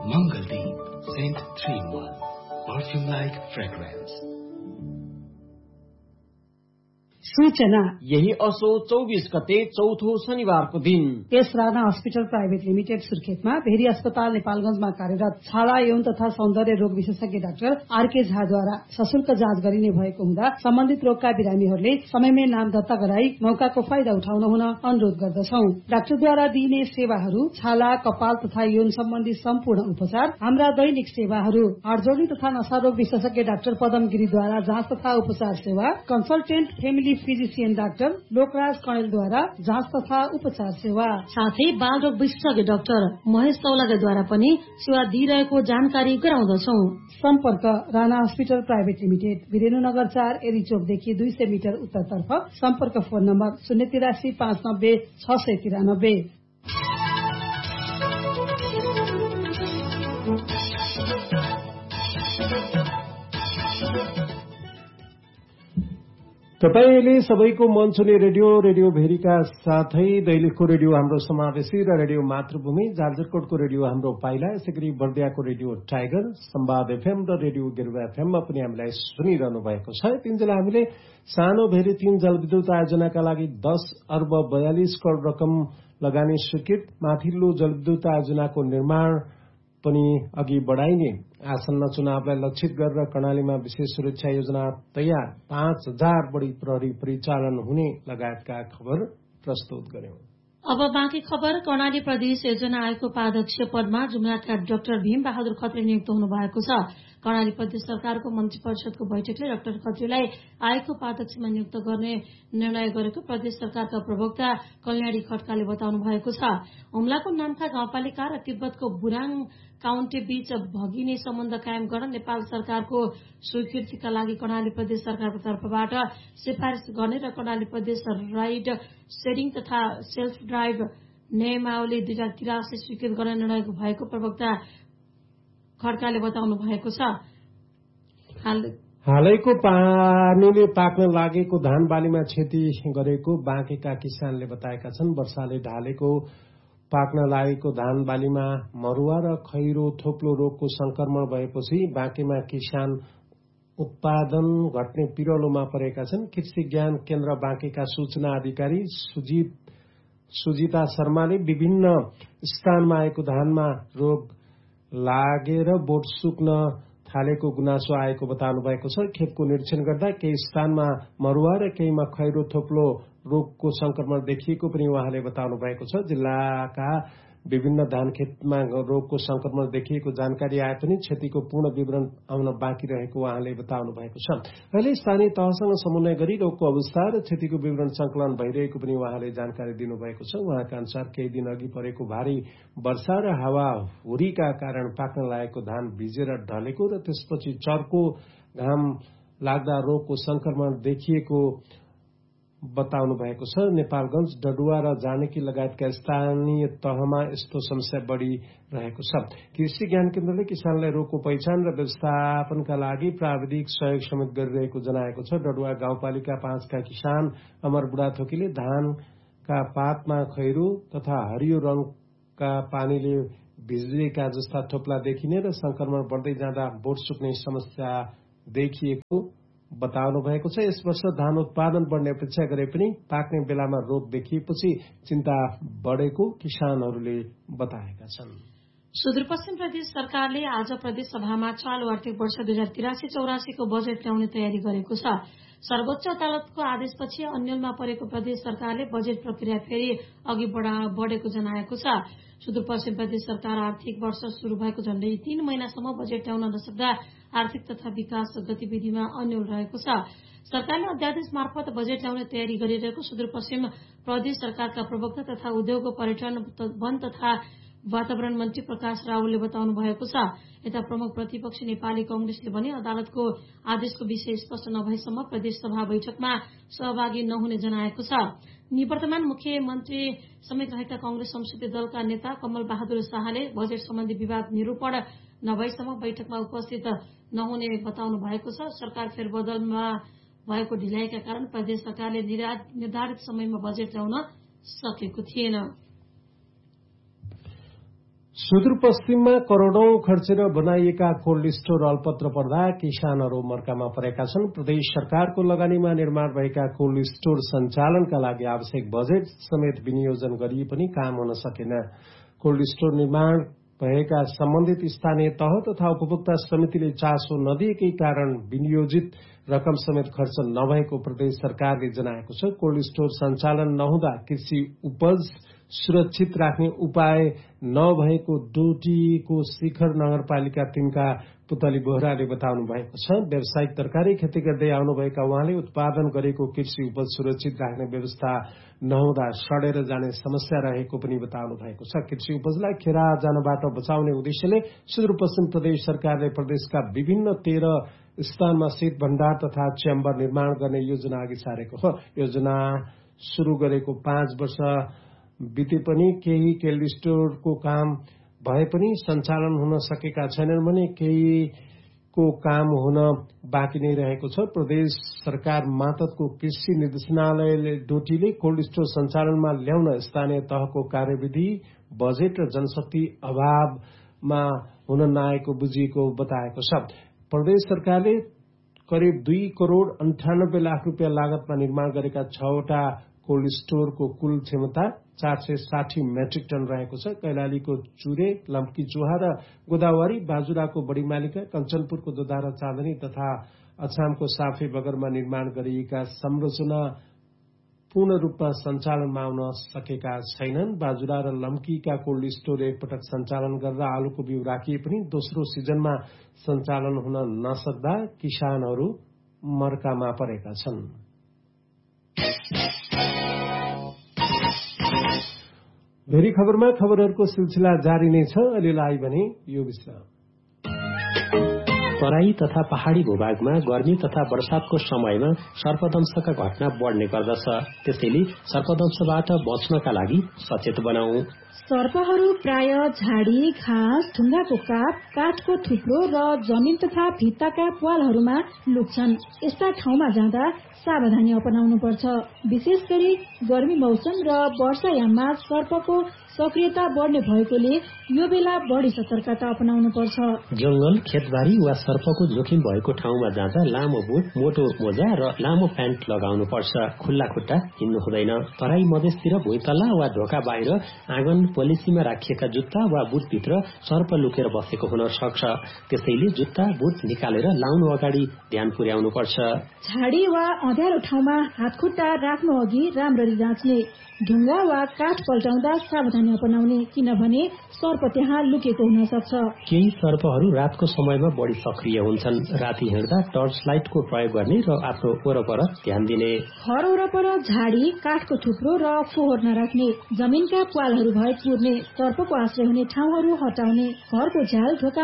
Mangaldeep Scent 3-in-1 Perfume-like fragrance. सूचना यही असो 24 गते चौथो शनिबारको दिन यस Rana hospital private limited सुर्खेतमा very अस्पताल नेपालगंजमा कार्यरत छाला यौन तथा सौन्दर्य रोग विशेषज्ञ डाक्टर आरके झाद्वारा सशुल्क जाँच गरिने भएको हुँदा सम्बन्धित रोगका बिरामीहरूले समयमै नाम दर्ता गराई मौकाको फाइदा उठाउन हुन अनुरोध गर्दछौ। डाक्टरद्वारा दिइने सेवाहरू छाला, कपाल तथा यौन सम्बन्धी सम्पूर्ण उपचार, हाम्रा दैनिक सेवाहरू, हाडजोडी तथा नशारोग विशेषज्ञ डाक्टर पदम गिरीद्वारा जाँच तथा उपचार सेवा, consultant family physician doctor Lokraj कणेलद्वारा जाँच तथा उपचार सेवा, साथै बाल रोग विशेषज्ञ डाक्टर महेश तौलागाद्वारा पनि सेवा दिइरहेको जानकारी गराउँदछौ। सम्पर्क Rana hospital private limited, Birendranagar 4 एरीचोकदेखि 200 metre उत्तरतर्फ। सम्पर्क फोन नम्बर 083 590 693। तपाईले सबैको मन छुने रेडियो भेरीका साथै दैलेखको रेडियो हाम्रो समावेशी र रेडियो मातृभूमि, जाजरकोटको रेडियो हाम्रो पाइला, यसैगरी बर्दियाको रेडियो टाइगर, संवाद एफएम र रेडियो गेरुवा एफएममा पनि हामीलाई सुनिरहनु भएको छ। तीनजना हामीले सानो भेरी 3 जलविद्युत आयोजनाका लागि 10 अर्ब 42 करोड़ रकम लगानी स्वीकृत। माथिल्लो जलविद्युत आयोजनाको निर्माण पनि अघि बढाइने। आसन्न चुनावलाई लक्षित गरेर कर्णालीमा विशेष सुरक्षा योजना तयार। 5000 बढी प्रहरी परिचालन हुने लगायतका खबर प्रस्तुत गर्यौं। अब बाँकी खबर। कर्णाली प्रदेश योजना आयोगको उपाध्यक्ष पदमा जुमलाटका डाक्टर भीम बहादुर खत्री नियुक्त हुनु भएको छ। कर्णाली प्रदेश सरकारको मन्त्री परिषदको बैठकले डाक्टर खत्रीलाई आयोगको उपाध्यक्षमा नियुक्त गर्ने निर्णय गरेको प्रदेश सरकारका प्रवक्ता कल्याणी खड्काले बताउनु भएको छ। हुम्लाको नाम्खा गाउँपालिका र तिब्बतको बुराङ काउन्टी बीच भगिने सम्बन्ध कायम गर्न नेपाल सरकारको स्वीकृतिका लागि कर्णाली प्रदेश सरकारको तर्फबाट सिफारिश गर्ने र कर्णाली प्रदेश राइड सेयरिङ तथा सेल्फ ड्राइभ नियमावली 2083 स्वीकृत गर्न निर्णय भएको प्रवक्ता खड्काले बताउनु भएको छ। हालैको पानीले पाक्न लागेको धान बालीमा क्षति गरेको बाँकेका किसानले बताएका छन्। वर्षाले ढालेको पाक्न लागेको धान बालीमा मरुवा र खैरो थोप्लो रोगको संक्रमण भएपछि बाँकेमा किसान उत्पादन घट्ने पिरलोमा परेका छन्। कृषि ज्ञान केन्द्र बाँकेका सूचना अधिकारी सुजिता शर्माले विभिन्न स्थानमा आएको धानमा रोग लागेर बोट सुक्न थालेको गुनासो आएको बताउनु भएको छ। खेतको निरीक्षण गर्दा केही स्थानमा मरुवा र केहीमा खैरो थोप्लो रोगको संक्रमण देखिएको पनि उहाँले बताउनु भएको छ। जिल्लाका विभिन्न धान खेतमा रोगको संक्रमण देखिएको जानकारी आए पनि क्षतिको पूर्ण विवरण आउन बाँकी रहेको उहाँले बताउनु भएको छ। अहिले स्थानीय तहसँग समन्वय गरी रोगको अवस्था र क्षतिको विवरण संकलन भइरहेको पनि उहाँले जानकारी दिनुभएको छ। उहाँका अनुसार केही दिन अघि परेको भारी वर्षा र हावाहुरीका कारण पाक्न लागेको धान भिजेर ढलेको र त्यसपछि चर्को घाम लाग्दा रोगको संक्रमण देखिएको बताउनु भएको छ। नेपालगंज, डडुवा र जानकी लगायतका स्थानीय तहमा यस्तो समस्या बढ़ी रहेको छ। कृषि ज्ञान केन्द्रले किसानलाई रोगको पहिचान र व्यवस्थापनका लागि प्राविधिक सहयोग समेत गरिरहेको जनाएको छ। डडुवा गाउँपालिका 5 का किसान अमर बुढाथोकीले धानका पातमा खैरो तथा हरियो रंगका पानीले भिजेका जस्ता थोप्ला देखिने र संक्रमण बढ्दै जाँदा बोट सुक्ने समस्या देखिएको बताउनु भएको छ। यस वर्ष धान उत्पादन बढ्ने अपेक्षा गरे पनि पाक्ने बेलामा रोग देखिएपछि चिन्ता बढ़ेको किसानहरूले बताएका छन्। सुदूरपश्चिम प्रदेश सरकारले आज प्रदेश सभामा चालू आर्थिक वर्ष 2083-84 को बजेट ल्याउने तयारी गरेको छ। सर्वोच्च अदालतको आदेशपछि अन्यलमा परेको प्रदेश सरकारले बजेट प्रक्रिया फेरि अघि बढ़ेको जनाएको छ। सुदूरपश्चिम प्रदेश सरकार आर्थिक वर्ष शुरू भएको झण्डै 3 महिनासम्म बजेट ल्याउन नसक्दा आर्थिक तथा विकास गतिविधिमा अन्यल रहेको छ। सरकारले अध्यादेश मार्फत बजेट ल्याउने तयारी गरिरहेको सुदूरपश्चिम प्रदेश सरकारका प्रवक्ता तथा उद्योग, पर्यटन, वन तथा वातावरण मन्त्री प्रकाश रावलले बताउनु भएको छ। यता प्रमुख प्रतिपक्षी नेपाली कांग्रेसले भने अदालतको आदेशको विषय स्पष्ट नभएसम्म प्रदेश सभा बैठकमा सहभागी नहुने जनाएको छ। निवर्तमान मुख्यमन्त्री समेत रहेका कांग्रेस संसदीय दलका नेता कमल बहादुर शाहले बजेट सम्बन्धी विवाद निरूपण नभएसम्म बैठकमा उपस्थित नहुने बताउनु भएको छ। सरकार फेरबदलमा भएको ढिलाइका कारण प्रदेश सरकारले निर्धारित समयमा बजेट ल्याउन सकेको थिएन। सुदूरपश्चिममा करोड़ौं खर्चेर बनाइएका कोल्ड स्टोर अल्पत्र पर्दा किसानहरू मर्कामा परेका छन्। प्रदेश सरकारको लगानीमा निर्माण भएका कोल्ड स्टोर सञ्चालनका लागि आवश्यक बजेट समेत विनियोजन गरिए पनि काम हुन सकेन। कोल्ड स्टोर निर्माण भएका सम्बन्धित स्थानीय तह तथा उपभोक्ता समितिले चासो नदिएकै कारण विनियोजित रकम समेत खर्च नभएको प्रदेश सरकारले जनाएको छ। कोल्ड स्टोर सञ्चालन नहुँदा कृषि उपज सुरक्षित राख्ने उपाय नभएको डोटीको शिखर नगरपालिका 3 का पुतली बोहराले बताउनु भएको छ। व्यावसायिक तरकारी खेती गर्दै आउनुभएका उहाँले उत्पादन गरेको कृषि उपज सुरक्षित राख्ने व्यवस्था नहुँदा सडेर जाने समस्या रहेको पनि बताउनु भएको छ। कृषि उपजलाई खेरा जानबाट बचाउने उद्देश्यले सुदूरपश्चिम प्रदेश सरकारले प्रदेशका विभिन्न 13 स्थानमा शीत भण्डार तथा च्याम्बर निर्माण गर्ने योजना अघि सारेको हो। योजना शुरू गरेको 5 वर्ष बिते पनि केही कोल्ड स्टोरको काम भए पनि सञ्चालन हुन सकेका छैनन् भने केहीको काम हुन बाँकी नै रहेको छ। प्रदेश सरकार मातहतको कृषि निर्देशनालयले डोटीले कोल्ड स्टोर सञ्चालनमा ल्याउन स्थानीय तहको कार्यविधि बजेट र जनशक्ति अभावमा हुन नआएको बुझिएको बताएको छ। प्रदेश सरकारले करिब 2 करोड़ 98 लाख रुपियाँ लागतमा निर्माण गरेका 6वटा कोल्ड स्टोरको कुल क्षमता 460 मेट्रिक टन रहेको छ। कैलालीको चुरे, लम्की चुहा र गोदावरी, बाजुराको बडीमालिका, कञ्चनपुरको दोधारा चाँदनी तथा अछामको साफे बगरमा निर्माण गरिएका संरचना पूर्ण रूपमा सञ्चालनमा आउन सकेका छैनन्। बाजुरा र लम्कीका कोल्ड स्टोर एकपटक सञ्चालन गरेर आलुको बिउ राखिए पनि दोस्रो सिजनमा सञ्चालन हुन नसक्दा किसानहरू मर्कामा परेका छन्। भेरी खबरमा खबरहरूको सिलसिला जारी नै छ। अहिलेलाई भने यो विश्राम। तराई तथा पहाड़ी भूभागमा गर्मी तथा वर्षातको समयमा सर्पदंशका घटना बढ्ने गर्दछ। त्यसैले सर्पदंशबाट बच्नका लागि सचेत बनाऊ। सर्पहरू प्राय झाडी, घाँस, ढुङ्गाको काप, काठको थुप्रो र जमिन तथा भित्ताका प्वालहरूमा लुक्छन्। यस्ता ठाउँमा जाँदा सावधानी अपनाउनु पर्छ। विशेष गरी गर्मी मौसम र वर्षायाममा सर्पको सक्रियता बढ्ने भएकोले यो बेला बढी सतर्कता अपनाउनु पर्छ। जंगल, खेतबारी वा सर्पको जोखिम भएको ठाउँमा जाँदा लामो बुट, मोटो मोजा र लामो प्यान्ट लगाउनु पर्छ। खुल्ला खुट्टा हिँड्नु हुँदैन। तराई मधेसतिर भुइँतल्ला वा ढोका बाहिर आँगन पोलिसीमा राखिएका जुत्ता वा बुटभित्र सर्प लुकेर बसेको हुन सक्छ। त्यसैले जुत्ता बुट निकालेर लाउनु अगाडि ध्यान पुर्याउनु पर्छ। झाडी वा अँध्यारो ठाउँमा हातखुट्टा राख्नु अघि राम्ररी जाँच्ने। ढुङ्गा वा काठ पल्टाउँदा सावधानी अपनाउने, किनभने सर्प त्यहाँ लुकेको हुन सक्छ। केही सर्पहरू रातको समयमा बढी सक्रिय हुन्छन्। राति हिँड्दा टर्च लाइटको प्रयोग गर्ने र आफ्नो वरपर ध्यान दिने। घर वरपर झाडी, काठको थुप्रो र फोहोर नराख्ने। जमिनका प्वालहरू भए पुर्ने। सर्पको आश्रय हुने ठाउँहरू हटाउने। घरको झ्याल ढोका